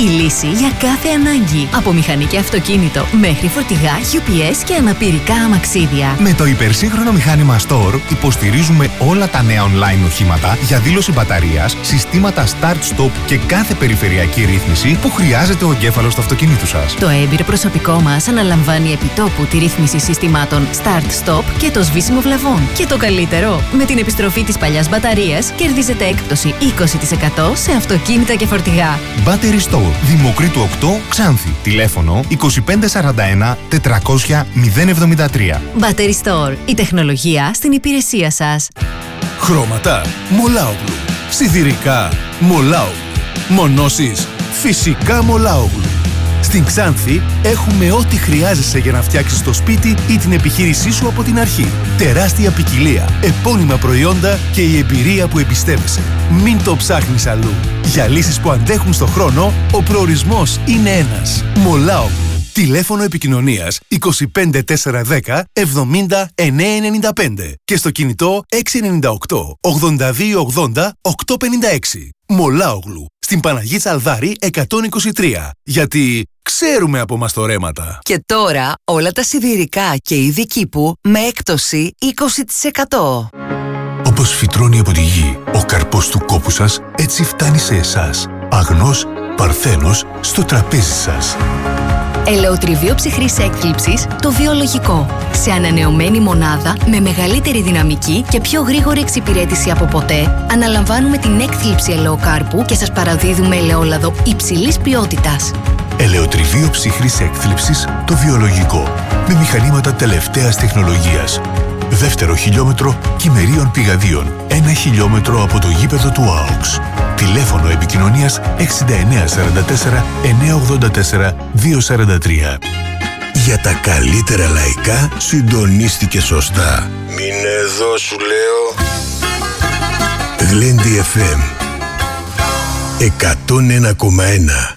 λύση για κάθε ανάγκη. Από μηχανή και αυτοκίνητο μέχρι φορτηγά, UPS και αναπηρικά αμαξίδια. Με το υπερσύγχρονο μηχάνημα Store υποστηρίζουμε όλα τα νέα online οχήματα για δήλωση μπαταρίας, συστήματα Start-Stop και κάθε περιφερειακή ρύθμιση που χρειάζεται ο εγκέφαλος του αυτοκινήτου σας. Το έμπειρο προσωπικό μας αναλαμβάνει επιτόπου τη ρύθμιση συστημάτων Start-Stop και το σβήσιμο βλαβών. Και το καλύτερο, με την επιστροφή της παλιάς μπαταρίας κερδίζετε έκπτωση 20% σε αυτοκίνητα και φορτηγά. Battery Store, Δημοκρίτου 8, Ξάνθη. Τηλέφωνο 2541 400 073. Battery Store, η τεχνολογία στην υπηρεσία σας. Χρώματα, Μολάογλου. Σιδηρικά, Μολάογλου. Μονώσεις, φυσικά Μολάογλου. Στην Ξάνθη έχουμε ό,τι χρειάζεσαι για να φτιάξεις το σπίτι ή την επιχείρησή σου από την αρχή. Τεράστια ποικιλία, επώνυμα προϊόντα και η εμπειρία που εμπιστεύεσαι. Μην το ψάχνεις αλλού. Για λύσεις που αντέχουν στο χρόνο, ο προορισμός είναι ένας. Μολάογλου. Τηλέφωνο επικοινωνίας 25410 70 995 και στο κινητό 698 82 80 856. Μολάογλου. Στην Παναγή Τσαλδάρη 123. Γιατί ξέρουμε από μαστορέματα. Και τώρα όλα τα σιδηρικά και είδη κήπου με έκπτωση 20%. Όπως φυτρώνει από τη γη ο καρπός του κόπου σας, έτσι φτάνει σε εσάς, αγνός, παρθένος, στο τραπέζι σας. Ελαιοτριβείο ψυχρής έκθλιψης, το βιολογικό. Σε ανανεωμένη μονάδα, με μεγαλύτερη δυναμική και πιο γρήγορη εξυπηρέτηση από ποτέ, αναλαμβάνουμε την έκθλιψη ελαιοκάρπου και σας παραδίδουμε ελαιόλαδο υψηλής ποιότητας. Ελαιοτριβείο ψυχρής έκθλιψης, το βιολογικό. Με μηχανήματα τελευταίας τεχνολογίας. Δεύτερο χιλιόμετρο Κυμερίων Πηγαδίων. 1 χιλιόμετρο από το γήπεδο του ΑΟΚΣ. Τηλέφωνο επικοινωνίας 6944 984 243. Για τα καλύτερα λαϊκά συντονίστηκε σωστά. Μείνε εδώ σου λέω. Γλέντι FM 101,1.